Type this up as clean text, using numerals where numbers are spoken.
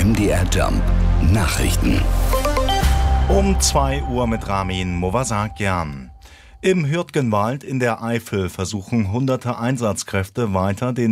MDR Jump Nachrichten. Um 2 Uhr mit Ramin Movasakian. Im Hürtgenwald in der Eifel versuchen hunderte Einsatzkräfte weiter, den